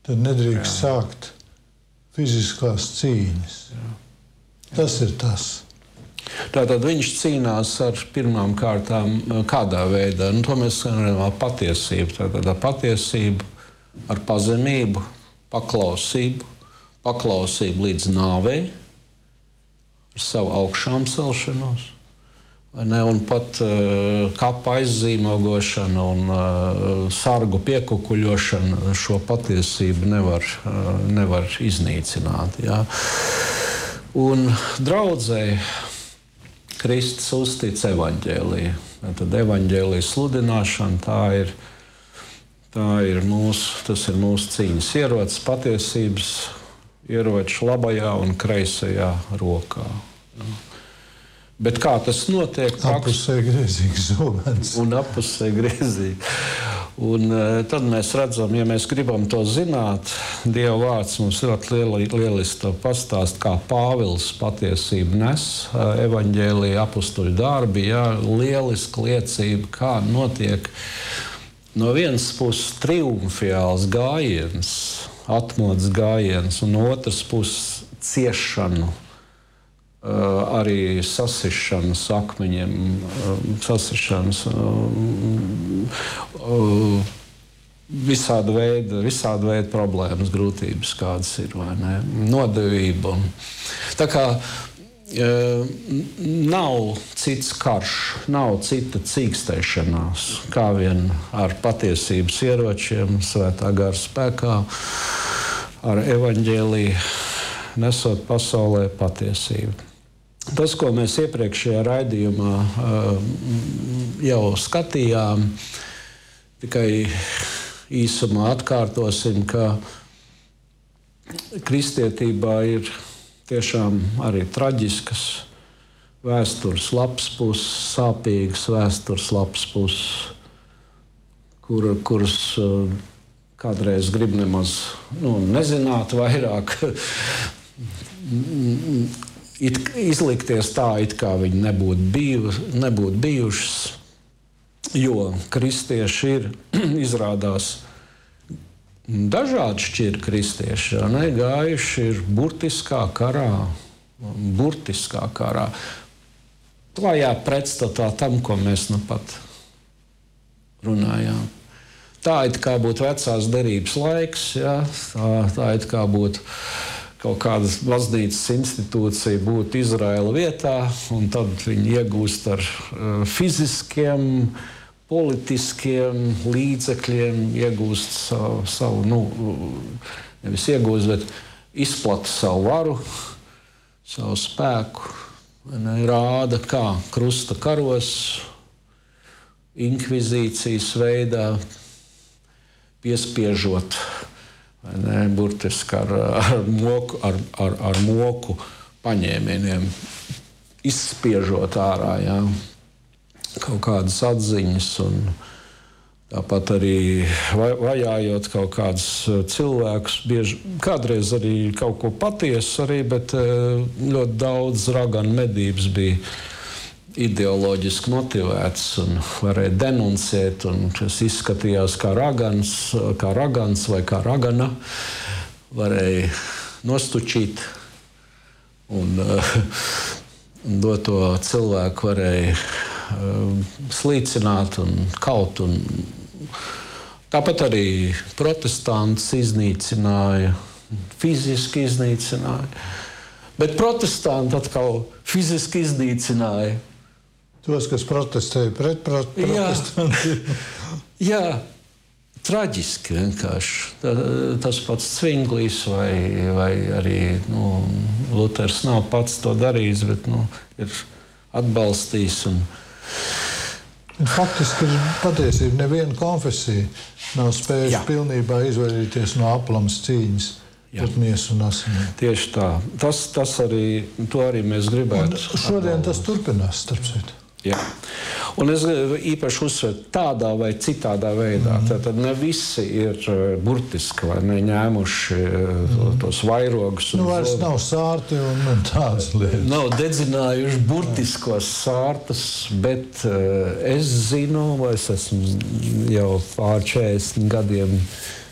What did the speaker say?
tad nedrīkst sākt fiziskās cīņas. Tas ir tas. Tātad viņš cīnās ar pirmām kārtām kādā veidā. To mēs redzam ar patiesību. Tātad ar patiesību, ar pazemību, paklausību līdz nāvei, ar savu augšām celšanos. Un pat kapa aizzīmogošana un sargu piekukuļošana šo patiesību nevar iznīcināt. Ja? Un draudzei Kristus uztic evaņģēliju. Tad evaņģēlijas sludināšana tas ir mūsu cīņas ierocis, patiesības ieročs labajā un kreisajā rokā. Ja? Bet kā tas notiek? Apusē griezīgs zobens. Un apusē griezīgs. Un tad mēs redzam, ja mēs gribam to zināt, Dieva vārds mums ļoti lieliski to pastāst, kā Pāvils patiesību nes, evaņģēlija apustuļu darbi, lieliska liecība, kā notiek no vienas puses triumfiāls gājiens, atmodas gājiens, un no otras puses ciešanu, arī sasišanas akmeņiem, sasišanas visāda veida problēmas, grūtības kādas ir, vai ne? Nodevība. Tā kā nav cits karš, nav cita cīkstēšanās, kā vien ar patiesības ieročiem, svētā gara spēkā, ar evaņģēliju, nesot pasaulē patiesību. Tas, ko mēs iepriekšējā raidījumā jau skatījām, tikai īsumā atkārtosim, ka kristietībā ir tiešām arī traģiskas vēstures lapas puses, sāpīgas vēstures lapas puses, kuras kādreiz grib nemaz nezināt vairāk, izlikties tā, it kā viņi nebūtu bijušas, jo kristieši ir, izrādās, dažādi šķir kristieši, gājuši ir burtiskā karā, klajā pretstatā tam, ko mēs nu pat runājām. Tā it kā būtu vecās derības laiks, tā it kā būtu kaut kāda baznīcas institūcija būtu Izraēla vietā, un tad viņi iegūst ar fiziskiem, politiskiem līdzekļiem, iegūst savu nevis iegūst, bet izplata savu varu, savu spēku, rāda kā krusta karos, inkvizīcijas veidā, piespiežot burtiski ar moku paņēmieniem, izspiežot ārā kaut kādas atziņas, un tāpat arī vajājot kaut kādus cilvēkus, kādreiz arī kaut ko patiesu, bet ļoti daudz raganu medības bija ideoloģiski motivēts un varēja denunciēt, un tas izskatījās kā ragans vai kā ragana, varēja nostučīt un doto cilvēku varēja slīcināt un kaut. Un tāpat arī protestantus iznīcināja, fiziski iznīcināja, bet protestanti atkal fiziski iznīcināja tos, kas protestēja pret protestantiem. Jā, traģiski vienkārši. Tas pats Cvinglis vai arī Luters nav pats to darījis, bet ir atbalstījis. Faktiski ir patiesība, neviena konfesija nav spējusi pilnībā izvairīties no aplams cīņas pret miesu un asinīm. Tieši tā. To arī mēs gribētu. Un šodien tas turpinās, starp citu. Jā. Un es īpaši uzsveru tādā vai citādā veidā. Tātad ne visi ir burtiski vai neņēmuši tos vairogus. Vairs nav sārti un tādas lietas. Nav dedzinājuši burtiskos sārtus, bet es zinu, vai es esmu jau pār 40 gadiem